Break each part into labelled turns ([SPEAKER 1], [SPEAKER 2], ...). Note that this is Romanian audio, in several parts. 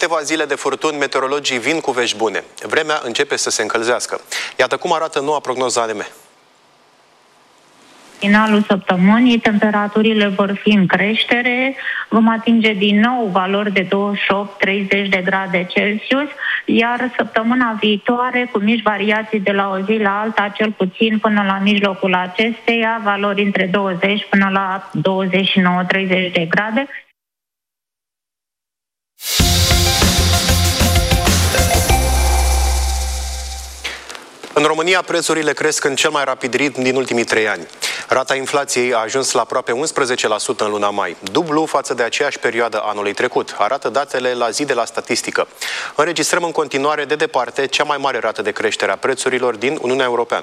[SPEAKER 1] câteva zile de furtuni, meteorologii vin cu vești bune. Vremea începe să se încălzească. Iată cum arată noua prognoză ANM.
[SPEAKER 2] Finalul săptămânii, temperaturile vor fi în creștere, vom atinge din nou valori de 28-30 de grade Celsius, iar săptămâna viitoare, cu mici variații de la o zi la alta, cel puțin până la mijlocul acesteia, valori între 20 până la 29-30 de grade.
[SPEAKER 1] În România, prețurile cresc în cel mai rapid ritm din ultimii 3 ani. Rata inflației a ajuns la aproape 11% în luna mai, dublu față de aceeași perioadă anului trecut, arată datele la zi de la statistică. Înregistrăm în continuare de departe cea mai mare rată de creștere a prețurilor din Uniunea Europeană.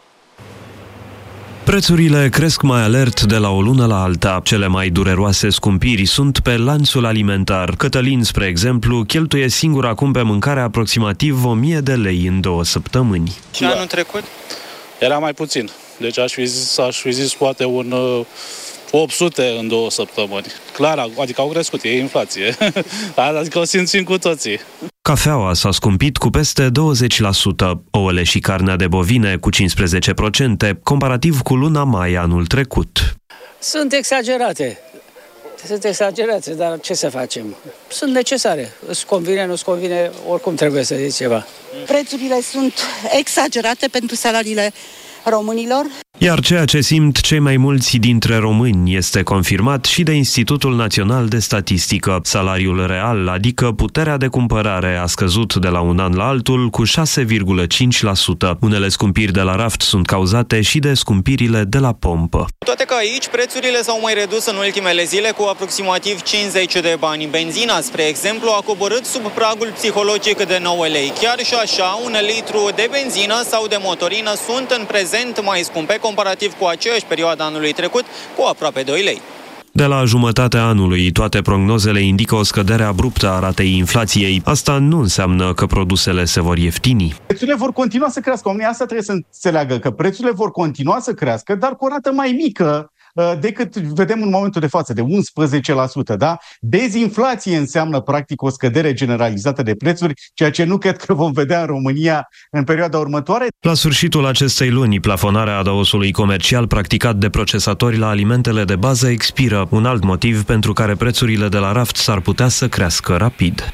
[SPEAKER 3] Prețurile cresc mai alert de la o lună la alta. Cele mai dureroase scumpiri sunt pe lanțul alimentar. Cătălin, spre exemplu, cheltuie singur acum pe mâncare aproximativ 1000 de lei în 2 săptămâni.
[SPEAKER 4] Și anul trecut? Era mai puțin. Deci aș fi zis poate un 800 în 2 săptămâni. Clar, adică au crescut, e inflație. Adică o simțim cu toții.
[SPEAKER 3] Cafeaua s-a scumpit cu peste 20%, ouăle și carnea de bovine cu 15%, comparativ cu luna mai anul trecut.
[SPEAKER 5] Sunt exagerate, dar ce să facem? Sunt necesare. Îți convine, nu-ți convine, oricum trebuie să zici ceva.
[SPEAKER 6] Prețurile sunt exagerate pentru salariile românilor.
[SPEAKER 3] Iar ceea ce simt cei mai mulți dintre români este confirmat și de Institutul Național de Statistică. Salariul real, adică puterea de cumpărare, a scăzut de la un an la altul cu 6,5%. Unele scumpiri de la raft sunt cauzate și de scumpirile de la pompă.
[SPEAKER 7] Toate că aici prețurile s-au mai redus în ultimele zile cu aproximativ 50 de bani. Benzina, spre exemplu, a coborât sub pragul psihologic de 9 lei. Chiar și așa, un litru de benzină sau de motorină sunt în prezent mai scumpe comparativ cu aceeași perioadă anului trecut, cu aproape 2 lei.
[SPEAKER 3] De la jumătatea anului, toate prognozele indică o scădere abruptă a ratei inflației. Asta nu înseamnă că produsele se vor ieftini.
[SPEAKER 8] Prețurile vor continua să crească. Oamenii asta trebuie să înțeleagă, că prețurile vor continua să crească, dar cu o rată mai mică decât vedem în momentul de față, de 11%. Da? Dezinflație înseamnă practic o scădere generalizată de prețuri, ceea ce nu cred că vom vedea în România în perioada următoare.
[SPEAKER 3] La sfârșitul acestei luni, plafonarea adăusului comercial practicat de procesatori la alimentele de bază expiră, un alt motiv pentru care prețurile de la raft s-ar putea să crească rapid.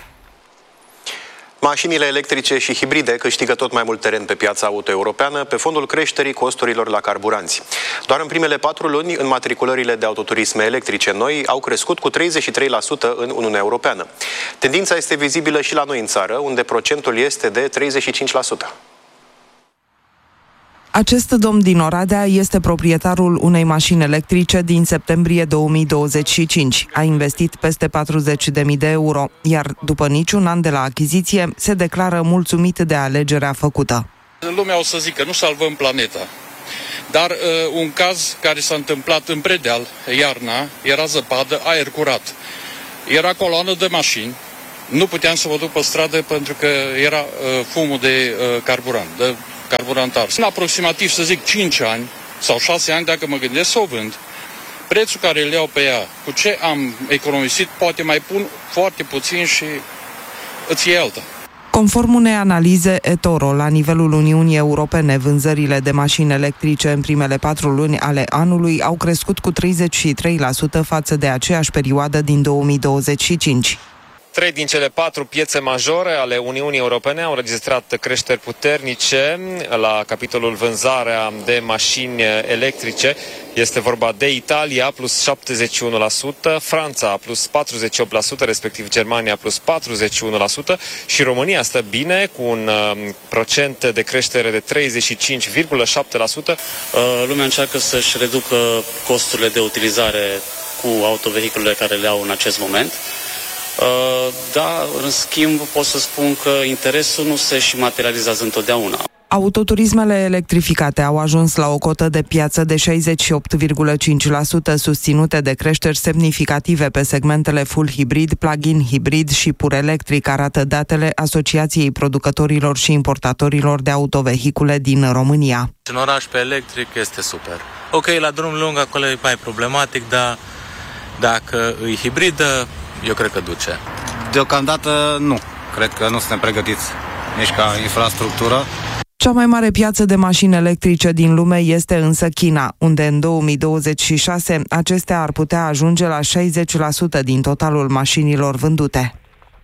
[SPEAKER 1] Mașinile electrice și hibride câștigă tot mai mult teren pe piața auto-europeană pe fondul creșterii costurilor la carburanți. Doar în primele 4 luni, înmatriculările de autoturisme electrice noi au crescut cu 33% în Uniunea Europeană. Tendința este vizibilă și la noi în țară, unde procentul este de 35%.
[SPEAKER 9] Acest domn din Oradea este proprietarul unei mașini electrice din septembrie 2025. A investit peste 40.000 de euro, iar după niciun an de la achiziție, se declară mulțumit de alegerea făcută.
[SPEAKER 10] În lumea o să zic că nu salvăm planeta, dar un caz care s-a întâmplat în Predeal, iarna, era zăpadă, aer curat. Era coloană de mașini, nu puteam să mă duc pe stradă pentru că era fumul de carburant, de carburantar. În aproximativ, să zic, 5 ani sau 6 ani, dacă mă gândesc să o vând, prețul care îl iau pe ea, cu ce am economisit, poate mai pun foarte puțin și îți iei alta.
[SPEAKER 9] Conform unei analize eToro, la nivelul Uniunii Europene, vânzările de mașini electrice în primele 4 luni ale anului au crescut cu 33% față de aceeași perioadă din 2025.
[SPEAKER 11] 3 din cele 4 piețe majore ale Uniunii Europene au înregistrat creșteri puternice la capitolul vânzarea de mașini electrice. Este vorba de Italia, plus 71%, Franța, plus 48%, respectiv Germania, plus 41% și România stă bine, cu un procent de creștere de 35,7%.
[SPEAKER 12] Lumea încearcă să-și reducă costurile de utilizare cu autovehiculele care le au în acest moment. Da, în schimb pot să spun că interesul nu se și materializează întotdeauna.
[SPEAKER 9] Autoturismele electrificate au ajuns la o cotă de piață de 68,5%, susținute de creșteri semnificative pe segmentele full hibrid, plug-in hibrid și pur electric, arată datele Asociației Producătorilor și Importatorilor de Autovehicule din România.
[SPEAKER 13] În oraș pe electric este super. Ok, la drum lung acolo e mai problematic, dar dacă e hibridă, eu cred că duce.
[SPEAKER 14] Deocamdată nu. Cred că nu suntem pregătiți nici ca infrastructură.
[SPEAKER 9] Cea mai mare piață de mașini electrice din lume este însă China, unde în 2026 acestea ar putea ajunge la 60% din totalul mașinilor vândute.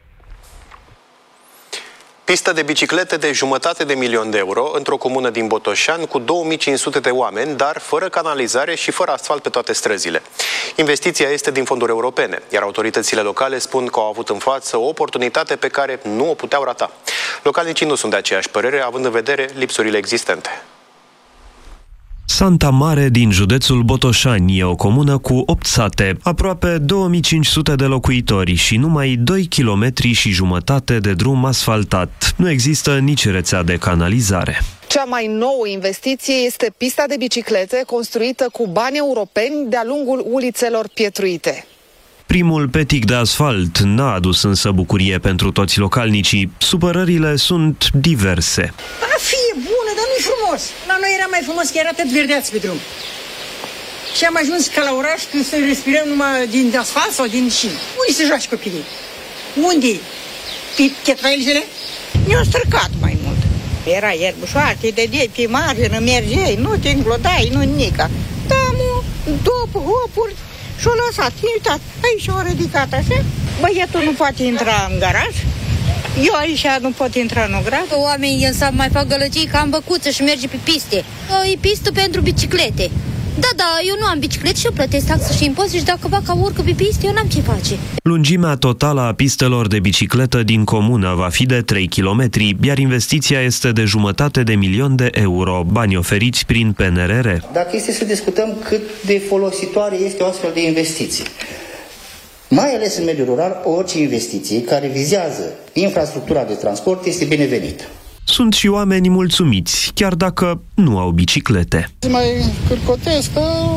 [SPEAKER 1] Pistă de biciclete de $500.000 într-o comună din Botoșani cu 2500 de oameni, dar fără canalizare și fără asfalt pe toate străzile. Investiția este din fonduri europene, iar autoritățile locale spun că au avut în față o oportunitate pe care nu o puteau rata. Localnicii nu sunt de aceeași părere, având în vedere lipsurile existente.
[SPEAKER 3] Santa Mare din județul Botoșani e o comună cu 8 sate, aproape 2500 de locuitori și numai 2,5 km de drum asfaltat. Nu există nici rețea de canalizare.
[SPEAKER 15] Cea mai nouă investiție este pista de biciclete construită cu bani europeni de-a lungul ulițelor pietruite.
[SPEAKER 3] Primul petic de asfalt n-a adus însă bucurie pentru toți localnicii. Supărările sunt diverse.
[SPEAKER 16] A fie bună, dar nu-i frumos. La noi era mai frumos că era tot verdeați pe drum. Și am ajuns ca la oraș când să respirăm numai din asfalt sau din șin. Unde se joace copiii? Unde? Chetrailzele? Ne-au străcat mai mult. Era ierbușoară, de pe margină mergeai, nu te înglodai, nu nica. Da, după hopuri, și-o lăsat, uitați, aici și-o ridicat așa. Băietul nu poate intra în garaj, eu aici nu pot intra în garaj.
[SPEAKER 17] Oamenii în sat mai fac gălăgii ca în băcuță și merge pe piste. E pistă pentru biciclete. Da, eu nu am biciclete și eu plătesc taxă și impozite și dacă vaca urcă pe piste, eu n-am ce face.
[SPEAKER 3] Lungimea totală a pistelor de bicicletă din comună va fi de 3 km, iar investiția este de €500.000, bani oferiți prin PNRR.
[SPEAKER 18] Dacă este să discutăm cât de folositoare este o astfel de investiție, mai ales în mediul rural, orice investiție care vizează infrastructura de transport este binevenită.
[SPEAKER 3] Sunt și oameni mulțumiți, chiar dacă nu au biciclete.
[SPEAKER 19] Mai cârcotesc,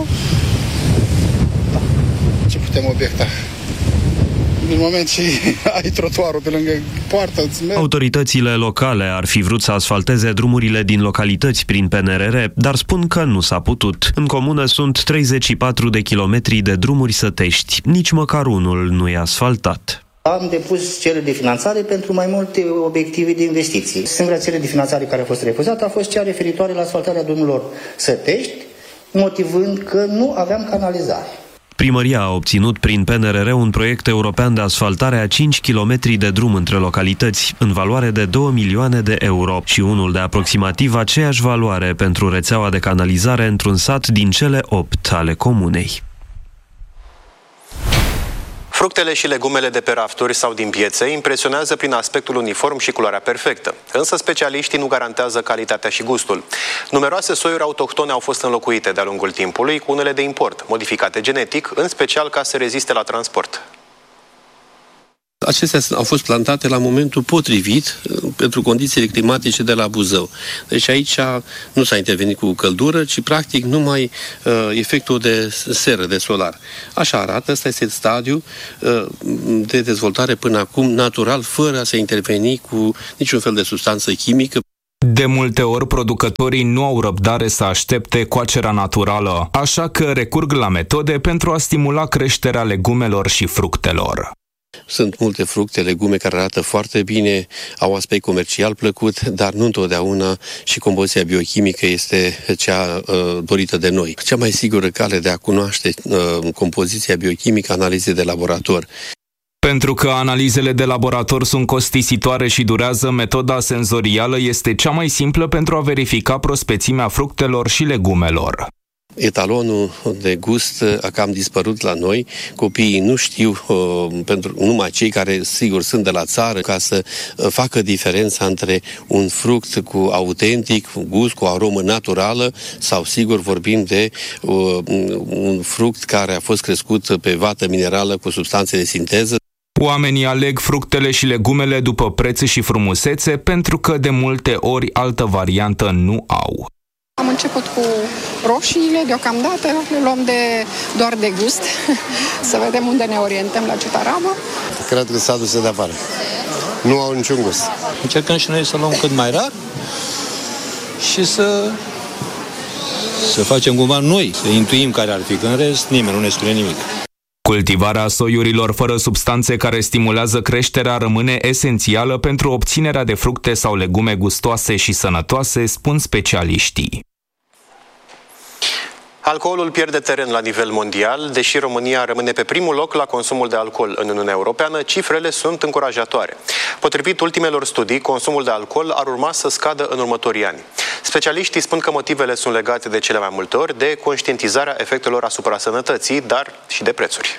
[SPEAKER 19] ce putem obiecta? Din moment ce ai trotuarul pe lângă poartă,
[SPEAKER 3] Autoritățile locale ar fi vrut să asfalteze drumurile din localități prin PNRR, dar spun că nu s-a putut. În comună sunt 34 de kilometri de drumuri sătești, nici măcar unul nu e asfaltat.
[SPEAKER 18] Am depus cereri de finanțare pentru mai multe obiective de investiții. Singura cerere de finanțare care a fost refuzată a fost cea referitoare la asfaltarea drumurilor sătești, motivând că nu aveam canalizare.
[SPEAKER 3] Primăria a obținut prin PNRR un proiect european de asfaltare a 5 km de drum între localități, în valoare de 2 milioane de euro și unul de aproximativ aceeași valoare pentru rețeaua de canalizare într-un sat din cele 8 ale comunei.
[SPEAKER 1] Fructele și legumele de pe rafturi sau din piețe impresionează prin aspectul uniform și culoarea perfectă. Însă specialiștii nu garantează calitatea și gustul. Numeroase soiuri autohtone au fost înlocuite de-a lungul timpului cu unele de import, modificate genetic, în special ca să reziste la transport.
[SPEAKER 20] Acestea au fost plantate la momentul potrivit pentru condițiile climatice de la Buzău. Deci aici nu s-a intervenit cu căldură, ci practic numai efectul de seră, de solar. Așa arată, ăsta este stadiul de dezvoltare până acum natural, fără a se interveni cu niciun fel de substanță chimică.
[SPEAKER 21] De multe ori, producătorii nu au răbdare să aștepte coacerea naturală, așa că recurg la metode pentru a stimula creșterea legumelor și fructelor.
[SPEAKER 20] Sunt multe fructe, legume care arată foarte bine, au aspect comercial plăcut, dar nu întotdeauna și compoziția biochimică este cea dorită de noi. Cea mai sigură cale de a cunoaște compoziția biochimică, analize de laborator.
[SPEAKER 21] Pentru că analizele de laborator sunt costisitoare și durează, metoda senzorială este cea mai simplă pentru a verifica prospețimea fructelor și legumelor.
[SPEAKER 20] Etalonul de gust a cam dispărut la noi. Copiii nu știu, pentru numai cei care, sigur, sunt de la țară, ca să facă diferența între un fruct cu autentic, gust, cu aromă naturală, sau, sigur, vorbim de un fruct care a fost crescut pe vată minerală cu substanțe de sinteză.
[SPEAKER 21] Oamenii aleg fructele și legumele după preț și frumusețe, pentru că de multe ori altă variantă nu au.
[SPEAKER 22] Am început cu roșiile, deocamdată le luăm doar de gust, să vedem unde ne orientăm, la ce taramă.
[SPEAKER 23] Cred că s-a dus de afară. Nu au niciun gust.
[SPEAKER 24] Încercăm și noi să luăm cât mai rar și să facem cumva noi, să intuim care ar fi, că în rest nimeni nu ne spune nimic.
[SPEAKER 21] Cultivarea soiurilor fără substanțe care stimulează creșterea rămâne esențială pentru obținerea de fructe sau legume gustoase și sănătoase, spun specialiștii.
[SPEAKER 1] Alcoolul pierde teren la nivel mondial, deși România rămâne pe primul loc la consumul de alcool în Uniunea Europeană, cifrele sunt încurajatoare. Potrivit ultimelor studii, consumul de alcool ar urma să scadă în următorii ani. Specialiștii spun că motivele sunt legate de cele mai multe ori de conștientizarea efectelor asupra sănătății, dar și de prețuri.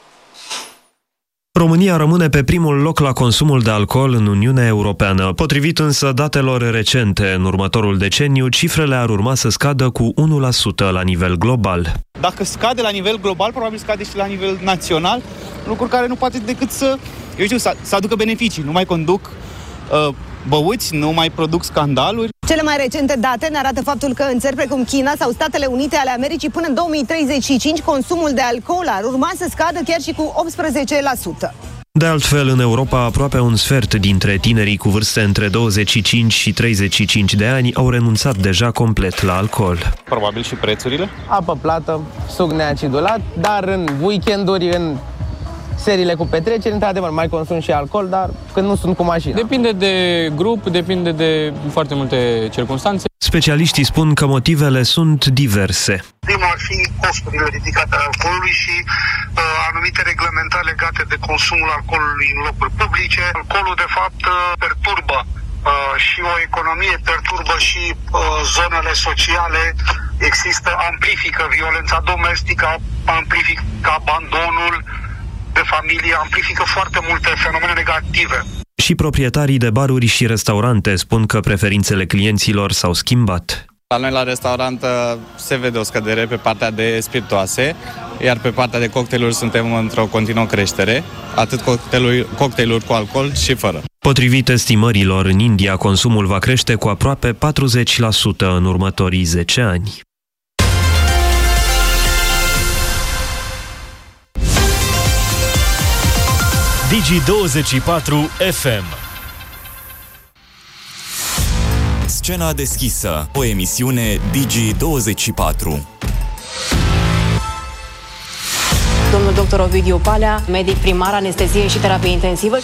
[SPEAKER 3] România rămâne pe primul loc la consumul de alcool în Uniunea Europeană. Potrivit însă datelor recente, în următorul deceniu, cifrele ar urma să scadă cu 1% la nivel global.
[SPEAKER 2] Dacă scade la nivel global, probabil scade și la nivel național, lucruri care nu poate decât să aducă beneficii. Nu mai conduc băuți, nu mai produc scandaluri.
[SPEAKER 4] Cele mai recente date ne arată faptul că în țări precum China sau Statele Unite ale Americii, până în 2035, consumul de alcool ar urma să scadă chiar și cu 18%.
[SPEAKER 3] De altfel, în Europa, aproape un sfert dintre tinerii cu vârste între 25 și 35 de ani au renunțat deja complet la alcool.
[SPEAKER 2] Probabil și prețurile?
[SPEAKER 5] Apă plată, suc neacidulat, dar în weekenduri, în seriile cu petreceri, într-adevăr, mai consum și alcool, dar când nu sunt cu mașina.
[SPEAKER 6] Depinde de grup, depinde de foarte multe circunstanțe.
[SPEAKER 3] Specialiștii spun că motivele sunt diverse.
[SPEAKER 25] Primul ar fi costurile ridicate ale alcoolului și anumite reglementări legate de consumul alcoolului în locuri publice. Alcoolul, de fapt, perturbă și o economie, perturbă și zonele sociale, amplifică violența domestică, amplifică abandonul de familie, amplifică foarte multe fenomene negative.
[SPEAKER 3] Și proprietarii de baruri și restaurante spun că preferințele clienților s-au schimbat.
[SPEAKER 6] La noi la restaurant se vede o scădere pe partea de spiritoase, iar pe partea de cocktailuri suntem într-o continuă creștere, atât cocktailuri cu alcool și fără.
[SPEAKER 3] Potrivit estimărilor, în India consumul va crește cu aproape 40% în următorii 10 ani.
[SPEAKER 26] Digi24 FM.
[SPEAKER 27] Scena deschisă, o emisiune Digi24.
[SPEAKER 28] Domnul dr. Ovidiu Palea, medic primar, anestezie și terapie intensivă.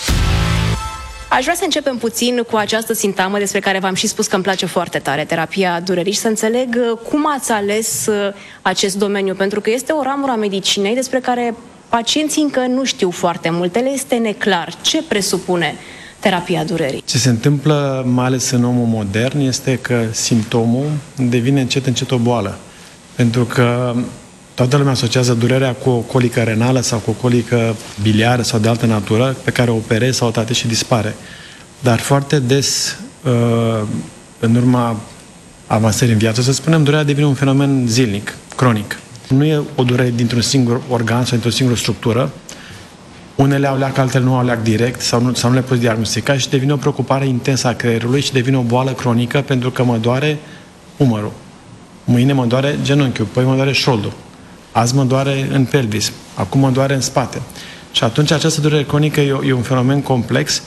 [SPEAKER 28] Aș vrea să începem puțin cu această sintagmă despre care v-am și spus că îmi place foarte tare, terapia durerii, și să înțeleg cum ați ales acest domeniu, pentru că este o ramură a medicinei despre care pacienții încă nu știu foarte multe, le este neclar. Ce presupune terapia durerii?
[SPEAKER 29] Ce se întâmplă, mai ales în omul modern, este că simptomul devine încet o boală. Pentru că toată lumea asociază durerea cu o colică renală sau cu o colică biliară sau de altă natură, pe care o operezi sau o tratezi și dispare. Dar foarte des, în urma avansării în viață, să spunem, durerea devine un fenomen zilnic, cronic. Nu e o durere dintr-un singur organ sau dintr-o singură structură. Unele au leac, altele nu au leac direct sau nu le poți diagnostica și devine o preocupare intensă a creierului și devine o boală cronică pentru că mă doare umărul. Mâine mă doare genunchiul, păi mă doare șoldul. Azi mă doare în pelvis, acum mă doare în spate. Și atunci această durere cronică e un fenomen complex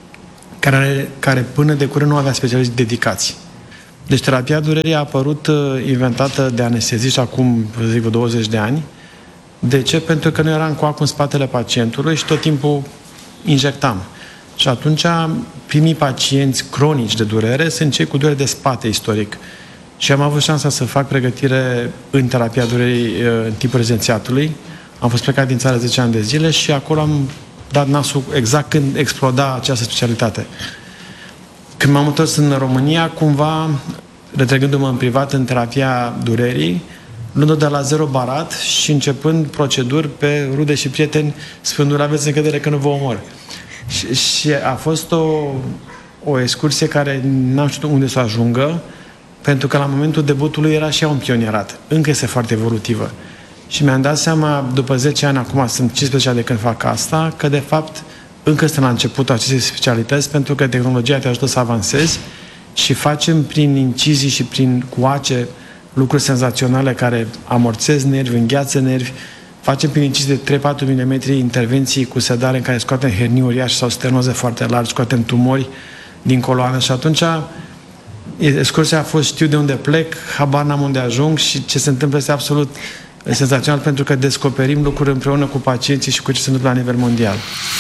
[SPEAKER 29] care până de curând nu avea specialiști dedicați. Deci terapia durerii a apărut inventată de anesteziști acum, zic, 20 de ani. De ce? Pentru că noi eram cu apă în spatele pacientului și tot timpul injectam. Și atunci primii pacienți cronici de durere sunt cei cu durere de spate istoric. Și am avut șansa să fac pregătire în terapia durerii în timpul rezidențiatului. Am fost plecat din țară 10 ani de zile și acolo am dat nasul exact când exploda această specialitate. Când m-am întors în România, cumva, retrăgându-mă în privat în terapia durerii, luând-o de la zero barat și începând proceduri pe rude și prieteni, spunându-le, aveți încredere că nu vă omor. Și a fost o excursie care n-am știut unde să ajungă, pentru că la momentul debutului era și ea un pionierat. Încă este foarte evolutivă. Și mi-am dat seama, după 10 ani, acum sunt 15 ani de când fac asta, că de fapt încă suntem la începutul acestei specialități, pentru că tehnologia te ajută să avansezi și facem prin incizii și prin coace lucruri senzaționale care amorțez nervi, îngheață nervi. Facem prin incizii de 3-4 mm intervenții cu sedare în care scoatem hernii uriașe sau stenoze foarte largi, scoatem tumori din coloană și atunci excursia a fost, știu de unde plec, habar n-am unde ajung și ce se întâmplă este absolut senzațional pentru că descoperim lucruri împreună cu pacienții și cu ce se întâmplă la nivel mondial.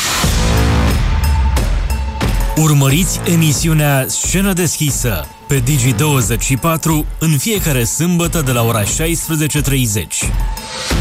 [SPEAKER 7] Urmăriți emisiunea Scenă deschisă pe Digi24 în fiecare sâmbătă de la ora 16:30.